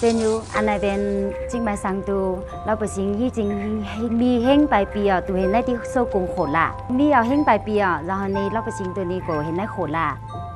เป็นอยู่อันไหนเป็นจริงไหมสังตูเราเป็นสิ่งที่จริงมีเฮงไปปีอ่ะตัวเห็นได้ที่โซกุงโขล่ะมีเอาเฮงไปปีอ่ะ然后呢เราเป็นสิ่งตัวนี้ก็เห็นได้โขล่ะ